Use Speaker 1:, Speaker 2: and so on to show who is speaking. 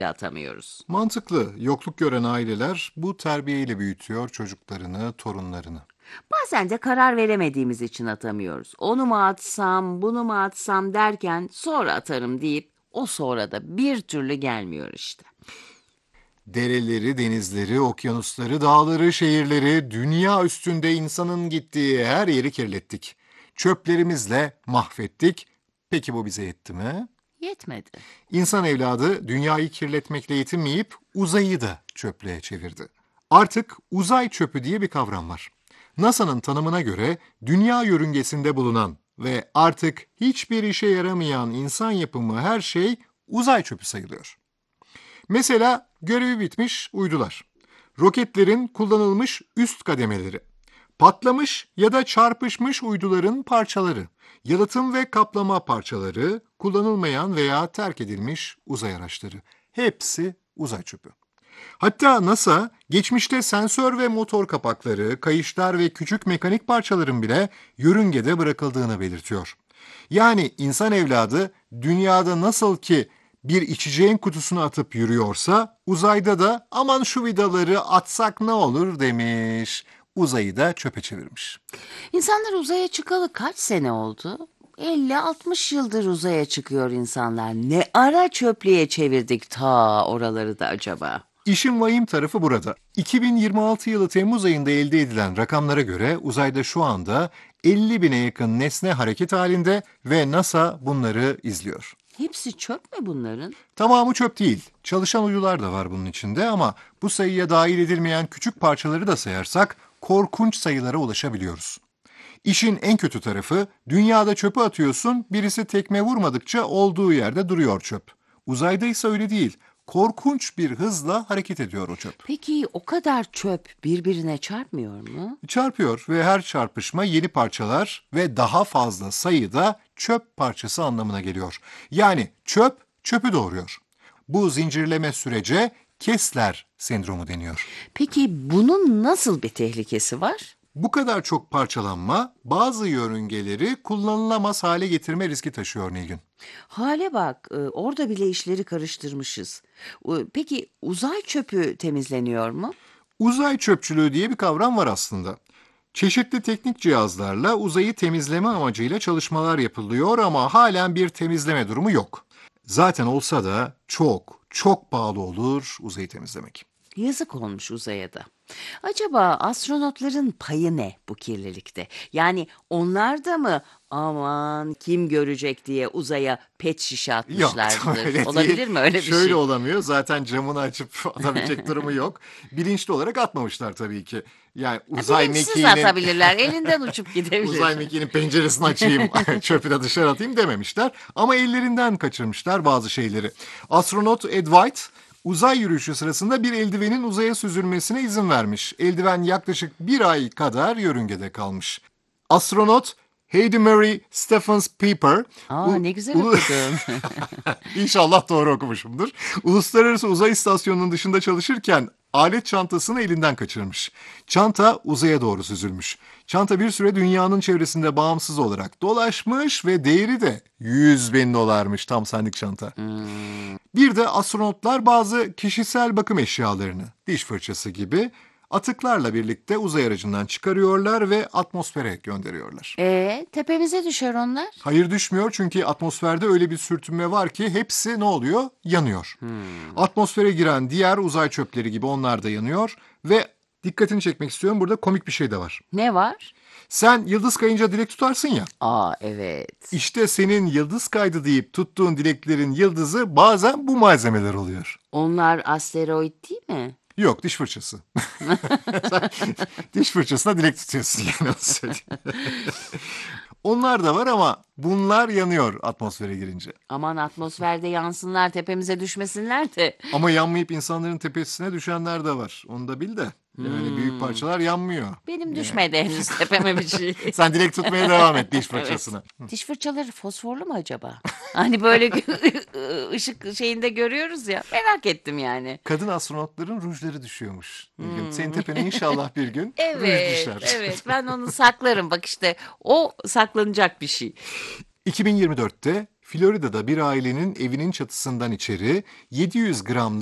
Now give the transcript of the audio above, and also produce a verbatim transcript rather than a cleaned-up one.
Speaker 1: atamıyoruz.
Speaker 2: Mantıklı. Yokluk gören aileler bu terbiyeyle büyütüyor çocuklarını, torunlarını.
Speaker 1: Bazen de karar veremediğimiz için atamıyoruz. Onu mu atsam, bunu mu atsam derken sonra atarım deyip o sonra da bir türlü gelmiyor işte.
Speaker 2: Dereleri, denizleri, okyanusları, dağları, şehirleri, dünya üstünde insanın gittiği her yeri kirlettik. Çöplerimizle mahvettik. Peki bu bize yetti mi?
Speaker 1: Yetmedi.
Speaker 2: İnsan evladı dünyayı kirletmekle yetinmeyip uzayı da çöplüğe çevirdi. Artık uzay çöpü diye bir kavram var. NASA'nın tanımına göre dünya yörüngesinde bulunan ve artık hiçbir işe yaramayan insan yapımı her şey uzay çöpü sayılıyor. Mesela görevi bitmiş uydular, roketlerin kullanılmış üst kademeleri, patlamış ya da çarpışmış uyduların parçaları, yalıtım ve kaplama parçaları, kullanılmayan veya terk edilmiş uzay araçları. Hepsi uzay çöpü. Hatta NASA, geçmişte sensör ve motor kapakları, kayışlar ve küçük mekanik parçaların bile yörüngede bırakıldığını belirtiyor. Yani insan evladı dünyada nasıl ki bir içeceğin kutusunu atıp yürüyorsa, uzayda da aman şu vidaları atsak ne olur demiş. Uzayı da çöpe çevirmiş.
Speaker 1: İnsanlar uzaya çıkalı kaç sene oldu? elli altmış yıldır uzaya çıkıyor insanlar. Ne ara çöplüğe çevirdik ta oraları da acaba?
Speaker 2: İşin vahim tarafı burada. iki bin yirmi altı yılı Temmuz ayında elde edilen rakamlara göre uzayda şu anda elli bine yakın nesne hareket halinde ve NASA bunları izliyor.
Speaker 1: Hepsi çöp mü bunların?
Speaker 2: Tamamı çöp değil. Çalışan uydular da var bunun içinde ama bu sayıya dahil edilmeyen küçük parçaları da sayarsak korkunç sayılara ulaşabiliyoruz. İşin en kötü tarafı dünyada çöpü atıyorsun, birisi tekme vurmadıkça olduğu yerde duruyor çöp. Uzayda ise öyle değil. Korkunç bir hızla hareket ediyor o çöp.
Speaker 1: Peki o kadar çöp birbirine çarpmıyor mu?
Speaker 2: Çarpıyor ve her çarpışma yeni parçalar ve daha fazla sayıda çöp parçası anlamına geliyor. Yani çöp çöpü doğuruyor. Bu zincirleme sürece Kessler sendromu deniyor.
Speaker 1: Peki bunun nasıl bir tehlikesi var?
Speaker 2: Bu kadar çok parçalanma bazı yörüngeleri kullanılamaz hale getirme riski taşıyor Nilgün.
Speaker 1: Hale bak, e, orada bile işleri karıştırmışız. E, Peki uzay çöpü temizleniyor mu?
Speaker 2: Uzay çöpçülüğü diye bir kavram var aslında. Çeşitli teknik cihazlarla uzayı temizleme amacıyla çalışmalar yapılıyor ama halen bir temizleme durumu yok. Zaten olsa da çok, çok pahalı olur uzayı temizlemek.
Speaker 1: Yazık olmuş uzaya da. Acaba astronotların payı ne bu kirlilikte? Yani onlar da mı aman kim görecek diye uzaya pet şişe
Speaker 2: Yok,
Speaker 1: atmışlardır?
Speaker 2: öyle değil.
Speaker 1: Olabilir mi öyle bir
Speaker 2: Şöyle
Speaker 1: şey?
Speaker 2: olamıyor. Zaten camını açıp atabilecek durumu yok. Bilinçli olarak atmamışlar tabii ki. Yani
Speaker 1: Ha,
Speaker 2: uzay
Speaker 1: bilinçsiz
Speaker 2: mekiğinin
Speaker 1: atabilirler, elinden uçup
Speaker 2: uzay
Speaker 1: gidebilir.
Speaker 2: mekiğinin penceresini açayım, çöpü de dışarı atayım dememişler. Ama ellerinden kaçırmışlar bazı şeyleri. Astronot Ed White uzay yürüyüşü sırasında bir eldivenin uzaya süzülmesine izin vermiş. Eldiven yaklaşık bir ay kadar yörüngede kalmış. Astronot Heidi Mary Stephens Pieper,
Speaker 1: Aa,
Speaker 2: u-
Speaker 1: ne güzel
Speaker 2: ulu-
Speaker 1: okudun.
Speaker 2: İnşallah doğru okumuşumdur. Uluslararası Uzay İstasyonu'nun dışında çalışırken alet çantasını elinden kaçırmış. Çanta uzaya doğru süzülmüş. Çanta bir süre dünyanın çevresinde bağımsız olarak dolaşmış ve değeri de yüz bin dolarmış tam senlik çanta. Bir de astronotlar bazı kişisel bakım eşyalarını, diş fırçası gibi atıklarla birlikte uzay aracından çıkarıyorlar ve atmosfere gönderiyorlar.
Speaker 1: E, tepemize düşer onlar.
Speaker 2: Hayır düşmüyor çünkü atmosferde öyle bir sürtünme var ki hepsi ne oluyor? Yanıyor. Atmosfere giren diğer uzay çöpleri gibi onlar da yanıyor ve dikkatini çekmek istiyorum burada komik bir şey de var.
Speaker 1: Ne var?
Speaker 2: Sen yıldız kayınca dilek tutarsın ya.
Speaker 1: Aa, evet.
Speaker 2: İşte senin yıldız kaydı deyip tuttuğun dileklerin yıldızı bazen bu malzemeler oluyor.
Speaker 1: Onlar asteroid değil mi?
Speaker 2: Yok diş fırçası. Sen diş fırçasına dilek tutuyorsun yani onu söyleyeyim. Onlar da var ama bunlar yanıyor atmosfere girince.
Speaker 1: Aman atmosferde yansınlar, tepemize düşmesinler de.
Speaker 2: Ama yanmayıp insanların tepesine düşenler de var. Onu da bil de. Yani büyük parçalar yanmıyor.
Speaker 1: Benim
Speaker 2: Yani
Speaker 1: düşmedi henüz tepeme bir şey.
Speaker 2: sen dilek tutmaya devam et diş
Speaker 1: Evet.
Speaker 2: fırçasına.
Speaker 1: Diş fırçaları fosforlu mu acaba? Hani böyle ışık şeyinde görüyoruz ya. Merak ettim yani.
Speaker 2: Kadın astronotların rujları düşüyormuş. Nilgün. Senin tepene inşallah bir gün ruj
Speaker 1: Evet,
Speaker 2: düşer.
Speaker 1: evet. Ben onu saklarım. Bak işte o saklanacak bir şey.
Speaker 2: iki bin yirmi dörtte Florida'da bir ailenin evinin çatısından içeri yedi yüz gram